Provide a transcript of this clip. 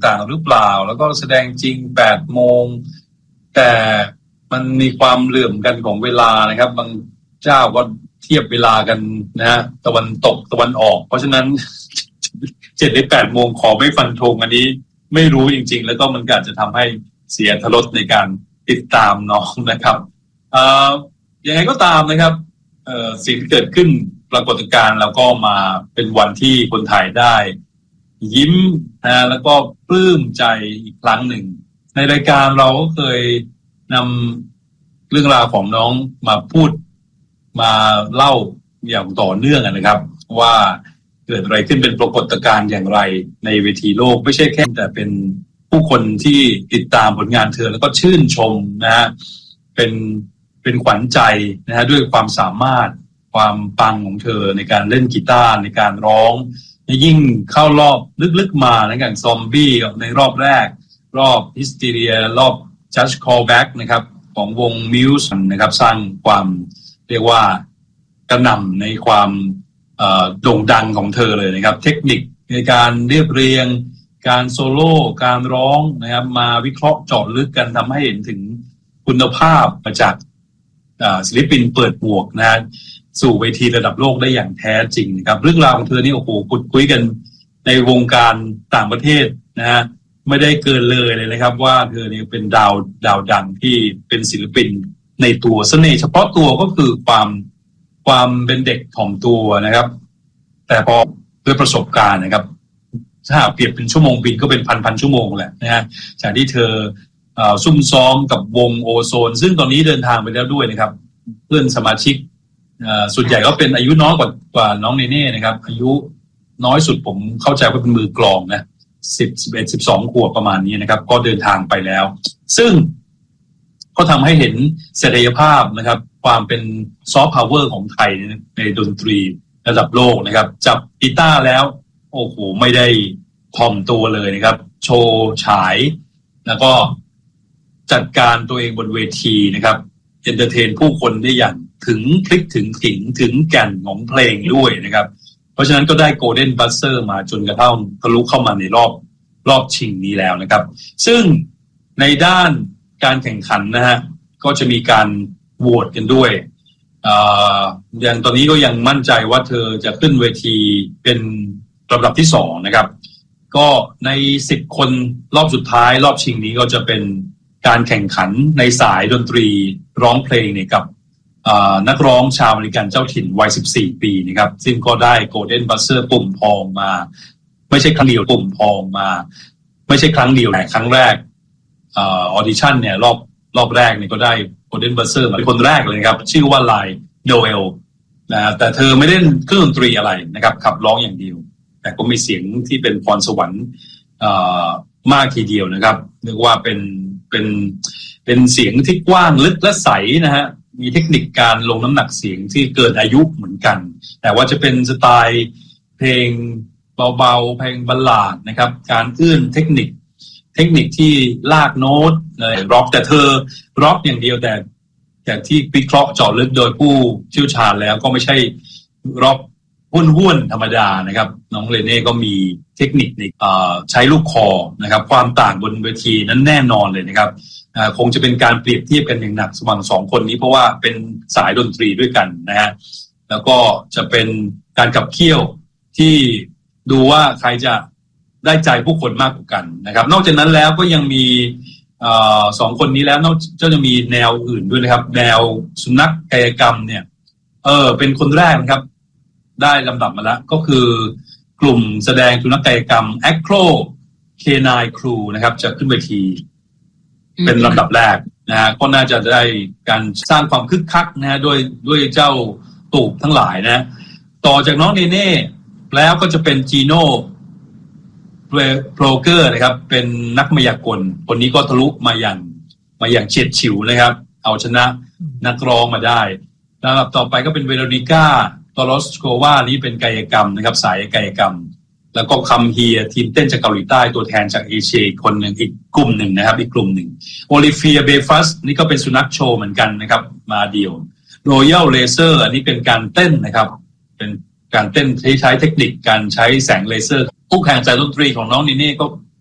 ต่างๆหรือเปล่าแล้วก็แสดงจริง8 โมงแต่มันมีความเหลื่อมกันของเวลานะครับบางเจ้าก็เทียบเวลากันนะฮะตะวันตกตะวันออกเพราะฉะนั้น7 หรือ 8 โมงขอไม่ฟันธงอันนี้ไม่รู้จริงๆแล้วก็มันอาจจะทำให้เสียอรรถรสในการติดตามน้องนะครับยังไงก็ตามนะครับสิ่งที่เกิดขึ้นปรากฏการณ์แล้วก็มาเป็นวันที่คนไทยได้ยิ้มนะแล้วก็ปลื้มใจอีกครั้งหนึ่งในรายการเราก็เคยนำเรื่องราวของน้องมาพูดมาเล่าอย่างต่อเนื่องนะครับว่าเกิดอะไรขึ้นเป็นปรากฏการณ์อย่างไรในเวทีโลกไม่ใช่แค่แต่เป็นผู้คนที่ติดตามผลงานเธอแล้วก็ชื่นชมนะฮะเป็นขวัญใจนะฮะด้วยความสามารถความปังของเธอในการเล่นกีตาร์ในการร้องยิ่งเข้ารอบลึกๆมาในการซอมบี้ในรอบแรกรอบฮิสเทีเรียรอบ Just Call Back นะครับของวง Muse นะครับสร้างความเรียกว่ากระหน่ำในความโด่งดังของเธอเลยนะครับเทคนิคในการเรียบเรียงการโซโล่การร้องนะครับมาวิเคราะห์เจาะลึกกันทำให้เห็นถึงคุณภาพมาจากศิลปินเปิดหมวกนะฮะสู่เวทีระดับโลกได้อย่างแท้จริงนะครับเรื่องราวของเธอนี่โอ้โหพูดคุยกันในวงการต่างประเทศนะฮะไม่ได้เกินเลยนะครับว่าเธอเนี่ยเป็นดาวดังที่เป็นศิลปินในตัวเสน่ห์เฉพาะตัวก็คือความเป็นเด็กถ่อมตัวนะครับแต่พอด้วยประสบการณ์นะครับถ้าเปรียบเป็นชั่วโมงบินก็เป็นพันชั่วโมงแหละนะฮะจากที่เธอซุ่มซ้อมกับวงโอโซนซึ่งตอนนี้เดินทางไปแล้วด้วยนะครับเพื่อนสมาชิกส่วนใหญ่ก็เป็นอายุน้อยกว่าน้องเนเน่นะครับอายุน้อยสุดผมเข้าใจว่าเป็นมือกลองนะ10 11 12 ขวบประมาณนี้นะครับก็เดินทางไปแล้วซึ่งก็ทำให้เห็นศักยภาพนะครับความเป็นซอฟต์พาวเวอร์ของไทยในดนตรีระดับโลกนะครับจับกีตาร์แล้วโอ้โหไม่ได้ถ่อมตัวเลยนะครับโชว์ฉายแล้วก็จัดการตัวเองบนเวทีนะครับเอนเตอร์เทนผู้คนได้อย่างถึงคลิกถึงแก่นของเพลงด้วยนะครับเพราะฉะนั้นก็ได้โกลเด้นบัสเซอร์มาจนกระทั่งทะลุเข้ามาในรอบชิงนี้แล้วนะครับซึ่งในด้านการแข่งขันนะฮะก็จะมีการโหวตกันด้วยอย่างตอนนี้ก็ยังมั่นใจว่าเธอจะขึ้นเวทีเป็นลำดับที่2นะครับก็ใน10 คนรอบสุดท้ายรอบชิงนี้ก็จะเป็นการแข่งขันในสายดนตรีร้องเพลงเนี่ยกับนักร้องชาวอเมริกันเจ้าถิ่นวัย14 ปีนะครับซึ่งก็ได้โกลเด้นบัสเซอร์ปุ่มทองมาไม่ใช่ครั้งเดียวปุ่มทองมาไม่ใช่ครั้งเดียวแต่ครั้งแรกออดิชั่นเนี่ยรอบแรกเนี่ยก็ได้โกลเด้นบัสเซอร์มาเป็นคนแรกเลยครับชื่อว่าไลโนเอลนะแต่เธอไม่ได้เล่นเครื่องดนตรีอะไรนะครับขับร้องอย่างเดียวแต่ก็มีเสียงที่เป็นพรสวรรค์มากทีเดียวนะครับเรียกว่าเป็นเสียงที่กว้างลึกและใสนะฮะมีเทคนิคการลงน้ำหนักเสียงที่เกินอายุเหมือนกันแต่ว่าจะเป็นสไตล์เพลงเบาๆเพลงบัลลาดนะครับการเอื้อนเทคนิคที่ลากโน้ตร็อกแต่เธอร็อกอย่างเดียวแต่ที่วิเคราะห์เจาะลึกโดยผู้เชี่ยวชาญแล้วก็ไม่ใช่ร็อกห้วนๆธรรมดานะครับน้องเรเน่ก็มีเทคนิคในใช้ลูกคอนะครับความต่างบนเวทีนั้นแน่นอนเลยนะครับคงจะเป็นการเปรียบเทียบกันอย่างหนักระหว่าง2 คนนี้เพราะว่าเป็นสายดนตรีด้วยกันนะฮะแล้วก็จะเป็นการขับเคี่ยวที่ดูว่าใครจะได้ใจผู้คนมากกว่ากันนะครับนอกจากนั้นแล้วก็ยังมี2 คนนี้แล้วนอกจากจะมีแนวอื่นด้วยนะครับแนวสุนัขกายกรรมเนี่ยเป็นคนแรกนะครับได้ลำดับมาแล้วก็คือกลุ่มแสดงสุนัขกายกรรม Acro Canine Crew นะครับจะขึ้นเวทีเป็นลำดับแรกนะฮะก็น่าจะได้การสร้างความคึกคักนะฮะด้วยเจ้าตูบทั้งหลายนะต่อจากน้องเนเน่แล้วก็จะเป็นจีโน่โปรเกอร์นะครับเป็นนักมายากลคนนี้ก็ทะลุมาอย่างเฉียดฉิวนะครับเอาชนะนักร้องมาได้ลำดับต่อไปก็เป็นเวโรนิก้าตอรอสโกวานี้เป็นกายกรรมนะครับสายกายกรรมแล้วก็คัมเฮียทีมเต้นจากเกาหลีใต้ตัวแทนจากเอเชียคนหนึ่งอีกกลุ่มหนึ่งนะครับอีกกลุ่มหนึ่งโอลิเฟียเบฟัสนี่ก็เป็นสุนัขโชว์เหมือนกันนะครับมาเดี่ยวรอยัลเลเซอร์อันนี้เป็นการเต้นนะครับเป็นการเต้นใช้เทคนิคการใช้แสงเลเซอร์ผู้แข่งสายดนตรีของน้องนีเน่ก็